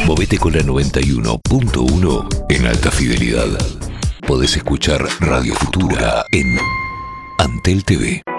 Movete con la 91.1 en alta fidelidad. Podés escuchar Radio Futura en Antel TV.